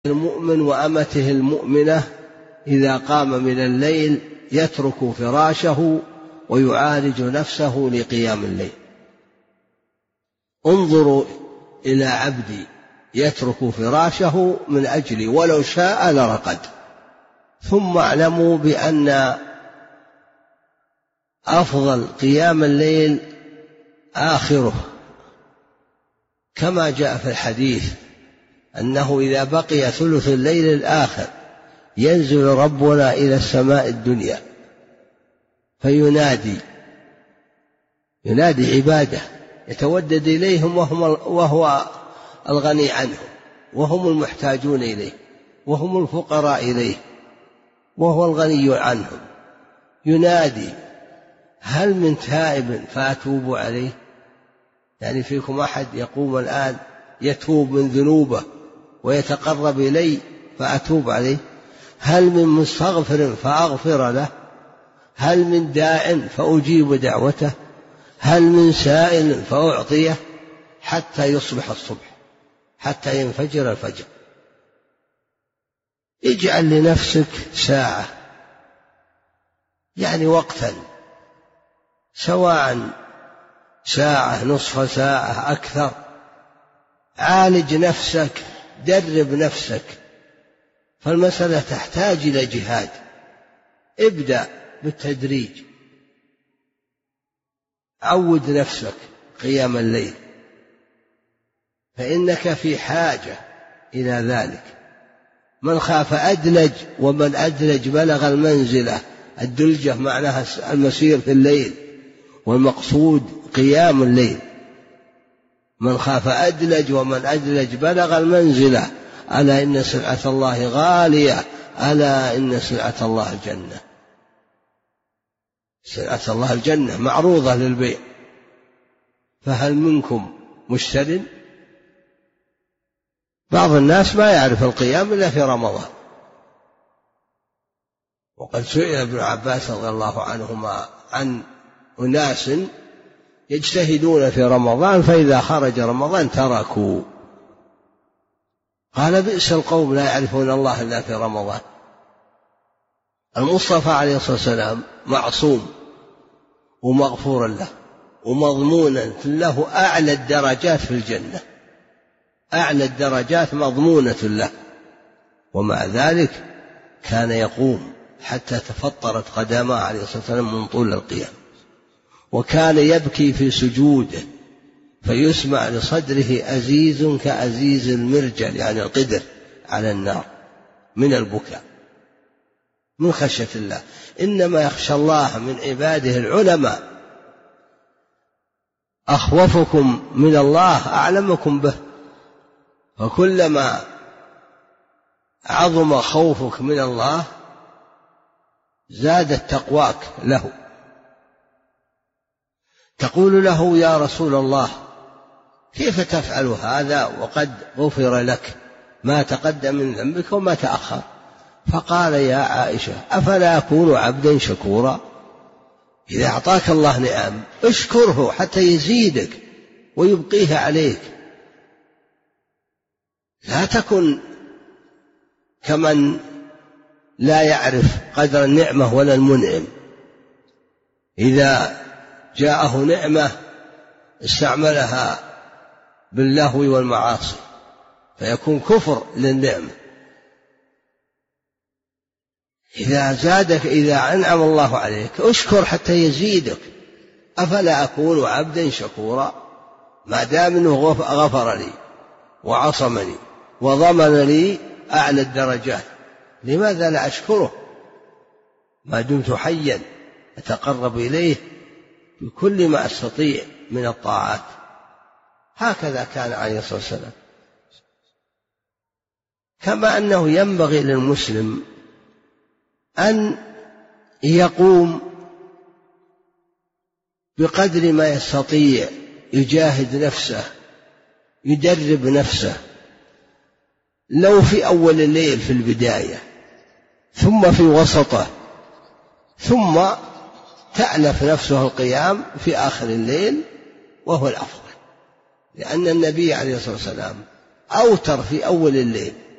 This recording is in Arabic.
المؤمن وأمته المؤمنة إذا قام من الليل يترك فراشه ويعالج نفسه لقيام الليل. انظروا إلى عبدي يترك فراشه من أجلي ولو شاء لرقد. ثم اعلموا بأن أفضل قيام الليل آخره، كما جاء في الحديث أنه إذا بقي ثلث الليل الآخر ينزل ربنا إلى السماء الدنيا فينادي عباده يتودد إليهم وهو الغني عنهم، وهم المحتاجون إليه، وهم الفقراء إليه، وهو الغني عنهم. ينادي: هل من تائب فأتوب عليه؟ يعني فيكم أحد يقوم الآن يتوب من ذنوبه ويتقرب إلي فأتوب عليه؟ هل من مستغفر فأغفر له؟ هل من داع فأجيب دعوته؟ هل من سائل فأعطيه؟ حتى يصبح الصبح، حتى ينفجر الفجر. اجعل لنفسك ساعة، يعني وقتا، سواء ساعة، نصف ساعة، أكثر. عالج نفسك، درب نفسك، فالمسألة تحتاج إلى جهاد. ابدأ بالتدريج، عود نفسك قيام الليل، فإنك في حاجة إلى ذلك. من خاف أدلج، ومن أدلج بلغ المنزلة. الدلجة معناها المسير في الليل، والمقصود قيام الليل. من خاف أدلج، ومن أدلج بلغ المنزلة. ألا إن سلعة الله غالية، ألا إن سلعة الله الجنة. سلعة الله الجنة معروضة للبيع، فهل منكم مشتر؟ بعض الناس ما يعرف القيام إلا في رمضان. وقد سئل ابن عباس رضي الله عنهما عن أناس يجتهدون في رمضان فإذا خرج رمضان تركوا. قال: بئس القوم لا يعرفون الله إلا في رمضان. المصطفى عليه الصلاة والسلام معصوم ومغفور له ومضمونا له أعلى الدرجات في الجنة، أعلى الدرجات مضمونة له، ومع ذلك كان يقوم حتى تفطرت قدماه عليه الصلاة والسلام من طول القيام، وكان يبكي في سجوده فيسمع لصدره أزيز كأزيز المرجل، يعني القدر على النار، من البكاء من خشية الله. إنما يخشى الله من عباده العلماء. أخوفكم من الله أعلمكم به، فكلما عظم خوفك من الله زادت تقواك له. تقول له: يا رسول الله، كيف تفعل هذا وقد غفر لك ما تقدم من ذنبك وما تأخر؟ فقال: يا عائشة، أفلا أكون عبدا شكورا؟ إذا أعطاك الله نعم اشكره حتى يزيدك ويبقيه عليك. لا تكن كمن لا يعرف قدر النعمة ولا المنعم. إذا جاءه نعمة استعملها باللهو والمعاصي فيكون كفر للنعمة. إذا زادك، إذا أنعم الله عليك اشكر حتى يزيدك. أفلا أكون عبدا شكورا؟ ما دام أنه غفر لي وعصمني وضمن لي أعلى الدرجات، لماذا لا أشكره ما دمت حيا أتقرب إليه بكل ما أستطيع من الطاعات؟ هكذا كان عليه الصلاة والسلام. كما أنه ينبغي للمسلم أن يقوم بقدر ما يستطيع، يجاهد نفسه، يدرب نفسه، لو في أول الليل في البداية، ثم في وسطه، ثم تألف نفسه القيام في آخر الليل، وهو الأفضل. لأن النبي عليه الصلاة والسلام أوتر في أول الليل